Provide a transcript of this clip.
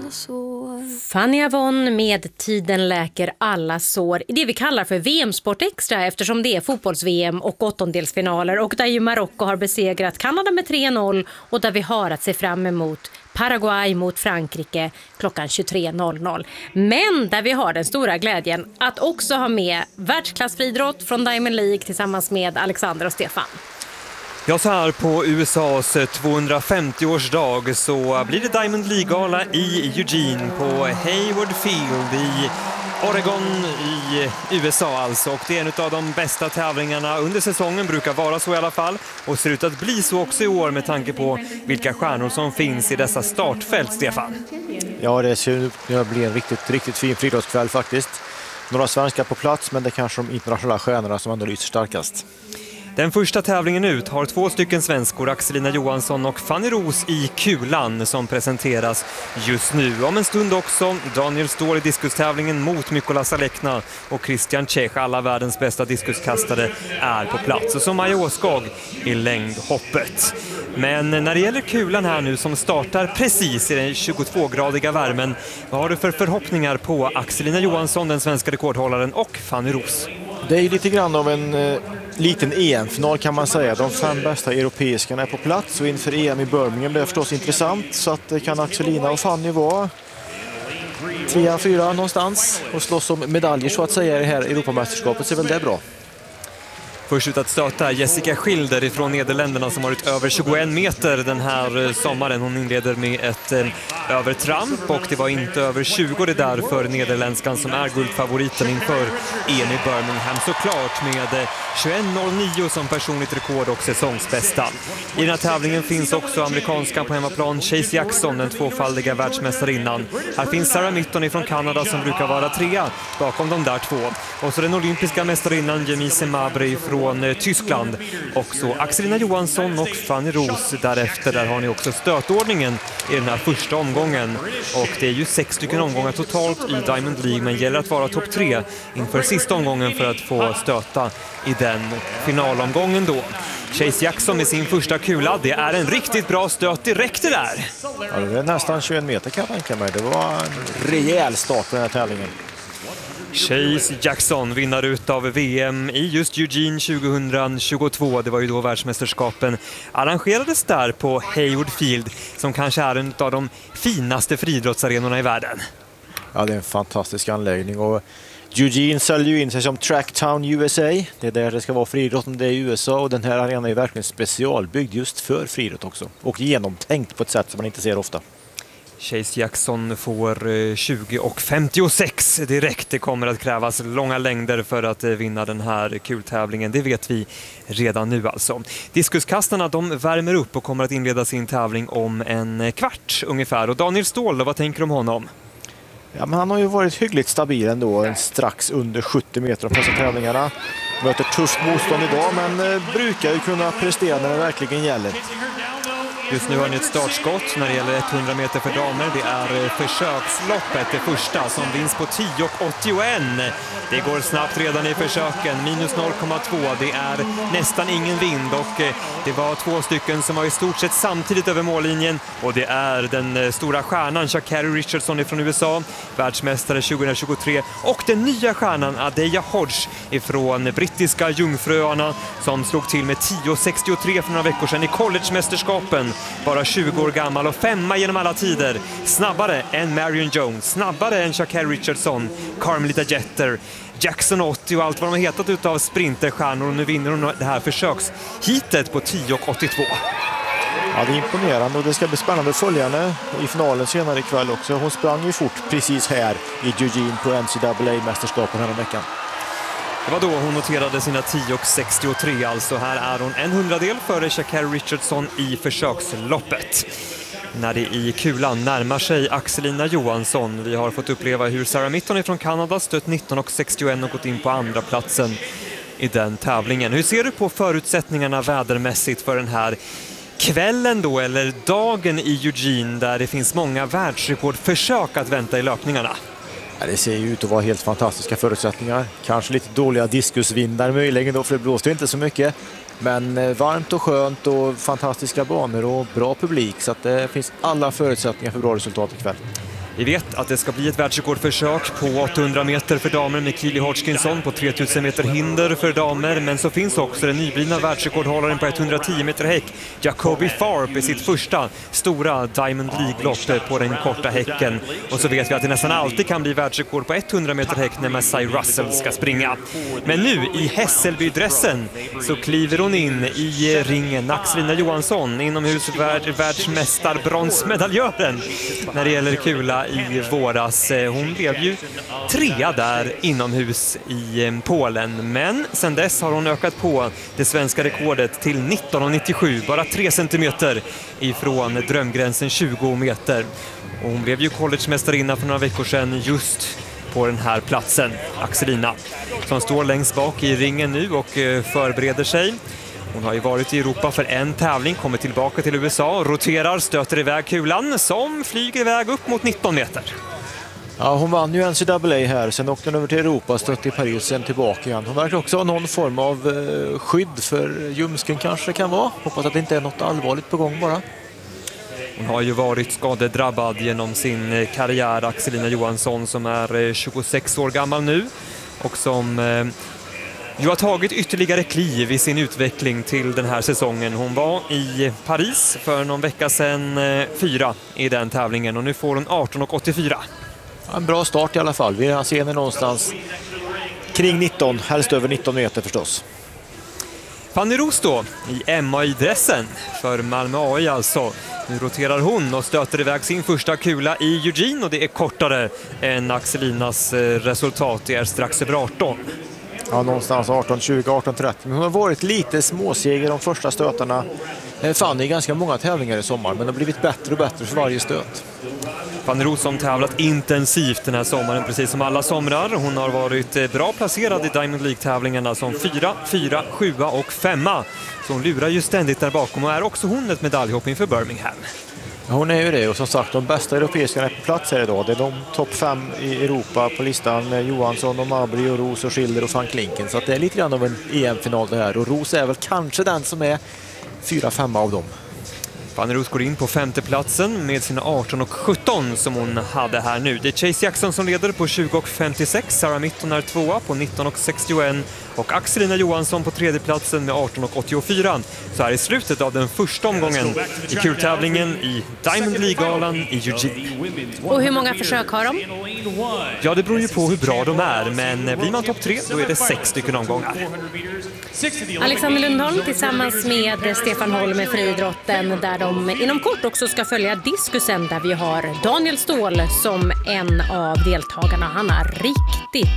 sår. Fanny Avon med Tiden läker alla sår. Det vi kallar för VM-sport extra, eftersom det är fotbolls-VM och åttondelsfinaler, och där ju Marocko har besegrat Kanada med 3-0 och där vi har att se fram emot Paraguay mot Frankrike klockan 23.00. Men där vi har den stora glädjen att också ha med världsklassfriidrott från Diamond League tillsammans med Alexander och Stefan. Ja, så här på USAs 250-årsdag så blir det Diamond League-gala i Eugene på Hayward Field i Oregon i USA alltså. Och det är en av de bästa tävlingarna under säsongen, brukar vara så i alla fall. Och ser ut att bli så också i år med tanke på vilka stjärnor som finns i dessa startfält, Stefan. Ja, det ser ut att bli en riktigt fin friidrottskväll faktiskt. Några svenskar på plats, men det är kanske de internationella stjärnorna som ändå lyser starkast. Den första tävlingen ut har 2 stycken svenskor, Axelina Johansson och Fanny Ros i kulan, som presenteras just nu. Om en stund också Daniel Ståhl i diskustävlingen mot Mykola Salekna och Christian Čech, alla världens bästa diskuskastare, är på plats. Och så Maja Åskog i längdhoppet. Men när det gäller kulan här nu som startar precis i den 22-gradiga värmen, vad har du för förhoppningar på Axelina Johansson, den svenska rekordhållaren, och Fanny Ros? Det är ju lite grann av en liten EM-final kan man säga. De 5 bästa europeiskarna är på plats och inför EM i Birmingham blir det förstås intressant. Så att kan Axelina och Fanny vara 3-4 någonstans och slåss om medaljer så att säga i det här Europamästerskapet, så är väl det bra. Först ut att stöta Jessica Schilder ifrån Nederländerna som har varit över 21 meter den här sommaren. Hon inleder med ett övertramp och det var inte över 20 det där för nederländskan som är guldfavoriten inför EM i Birmingham. Såklart med 21.09 som personligt rekord och säsongsbästa. I den här tävlingen finns också amerikanska på hemmaplan Chase Jackson, den 2-faldiga världsmästarinnan. Här finns Sarah Mitton ifrån Kanada som brukar vara 3 bakom de där 2. Och så den olympiska mästarinnan Jemise Mabry från Tyskland. Och så Axelina Johansson och Fanny Ros därefter. Där har ni också stötordningen i den här första omgången. Och det är ju 6 stycken omgångar totalt i Diamond League, men gäller att vara topp 3 inför sista omgången för att få stöta i den finalomgången då. Chase Jackson med sin första kula, det är en riktigt bra stöt direkt det där. Ja, det är nästan 21 meter kan jag tänka mig. Det var en rejäl start på den här tävlingen. Chase Jackson vinner ut av VM i just Eugene 2022. Det var ju då världsmästerskapen arrangerades där på Hayward Field, som kanske är en av de finaste friidrottsarenorna i världen. Ja, det är en fantastisk anläggning och Eugene säljer ju in sig som Tracktown USA. Det är där det ska vara friidrotten, det är i USA, och den här arenan är verkligen specialbyggd just för friidrott också. Och genomtänkt på ett sätt som man inte ser ofta. Chase Jackson får 20 och 56 direkt. Det kommer att krävas långa längder för att vinna den här kultävlingen. Det vet vi redan nu alltså. Diskuskastarna, de värmer upp och kommer att inleda sin tävling om en kvart ungefär. Och Daniel Ståhl, vad tänker du om honom? Ja, men han har ju varit hyggligt stabil ändå, strax under 70 meter av dessa tävlingarna. Möter tufft motstånd idag, men brukar ju kunna prestera när det verkligen gäller. Just nu har ni ett startskott när det gäller 100 meter för damer. Det är försöksloppet, det första, som vinns på 10,81. Det går snabbt redan i försöken, minus 0,2. Det är nästan ingen vind och det var 2 stycken som var i stort sett samtidigt över mållinjen. Och det är den stora stjärnan Sha'Carri Richardson från USA, världsmästare 2023. Och den nya stjärnan Adeya Hodge ifrån brittiska Jungfruöarna som slog till med 10,63 för några veckor sedan i collegemästerskapen. Bara 20 år gammal och 5 genom alla tider. Snabbare än Marion Jones, snabbare än Sha'Carri Richardson, Carmelita Jeter, Jackson 80 och allt vad de har hetat utav sprinterstjärnor. Och nu vinner hon det här försökshitet på 10,82. Ja, det är imponerande och det ska bli spännande att följa henne i finalen senare ikväll också. Hon sprang ju fort precis här i Eugene på NCAA-mästerskapen här veckan. Det var då hon noterade sina 10,63, alltså här är hon en hundradel före Sha'Carri Richardson i försöksloppet. När det i kulan närmar sig Axelina Johansson. Vi har fått uppleva hur Sarah Mitton från Kanada stött 19,61 och gått in på andra platsen i den tävlingen. Hur ser du på förutsättningarna vädermässigt för den här kvällen då, eller dagen i Eugene, där det finns många världsrekordförsök att vänta i löpningarna? Ja, det ser ju ut att vara helt fantastiska förutsättningar. Kanske lite dåliga diskusvindar möjligen då, för det blåste inte så mycket. Men varmt och skönt och fantastiska banor och bra publik, så att det finns alla förutsättningar för bra resultat ikväll. Vi vet att det ska bli ett världsrekordförsök på 800 meter för damer med Keely Hodgkinson, på 3000 meter hinder för damer, men så finns också den nyblivna världsrekordhållaren på 110 meter häck, Jacoby Farp, i sitt första stora Diamond League-lopp på den korta häcken. Och så vet vi att det nästan alltid kan bli världsrekord på 100 meter häck när Messai Russell ska springa. Men nu i Hässelby-dressen så kliver hon in i ringen. Axelina Johansson, inomhus världsmästarbronsmedaljören när det gäller kula i våras. Hon blev ju 3 där inomhus i Polen, men sen dess har hon ökat på det svenska rekordet till 19,97, bara 3 centimeter ifrån drömgränsen 20 meter. Och hon blev ju collegemästarinna för några veckor sedan just på den här platsen, Axelina, som står längst bak i ringen nu och förbereder sig. Hon har ju varit i Europa för en tävling, kommer tillbaka till USA, roterar, stöter iväg kulan som flyger iväg upp mot 19 meter. Ja, hon vann ju NCAA här, sen åkte hon över till Europa, stött i Paris, sen tillbaka igen. Hon verkar också ha någon form av skydd för ljumsken kanske kan vara. Hoppas att det inte är något allvarligt på gång bara. Hon har ju varit skadedrabbad genom sin karriär, Axelina Johansson, som är 26 år gammal nu och som ju har tagit ytterligare kliv i sin utveckling till den här säsongen. Hon var i Paris för någon vecka sedan 4 i den tävlingen och nu får hon 18,84. En bra start i alla fall. Vi ser henne någonstans kring 19, helst över 19 meter förstås. Fanny Roos då i MAI-dressen för Malmö AI alltså. Nu roterar hon och stöter iväg sin första kula i Eugene och det är kortare än Axelinas resultat. Det är strax över 18. Ja, någonstans 18-20, 18-30. Men hon har varit lite småseger de första stötarna. Fanny ganska många tävlingar i sommar, men har blivit bättre och bättre för varje stöt. Fanny Roos som tävlat intensivt den här sommaren, precis som alla somrar. Hon har varit bra placerad i Diamond League-tävlingarna som 4, 4, 7 och 5. Så hon lurar ju ständigt där bakom och är också hon ett medaljhopp inför Birmingham. Ja, hon är ju det, och som sagt de bästa europeiska är på plats här idag. Det är de topp 5 i Europa på listan med Johansson och Mabry och Roos och Schilder och van Klinken. Så att det är lite grann av en EM-final det här, och Roos är väl kanske den som är 4-5 av dem. Fanny Roos går in på 5:e platsen med sina 18,17 som hon hade här nu. Det är Chase Jackson som leder på 20,56, Sarah Mitton är 2 på 19,61 och Axelina Johansson på 3:e platsen med 18,84. Så här i slutet av den första omgången i kultävlingen i Diamond League-galan i Eugene. Och hur många försök har de? Ja, det beror ju på hur bra de är, men blir man topp 3 då är det 6 stycken omgångar. Alexander Lundholm tillsammans med Stefan Holm med friidrotten, där de inom kort också ska följa diskusen, där vi har Daniel Ståhl som en av deltagarna. Han har riktigt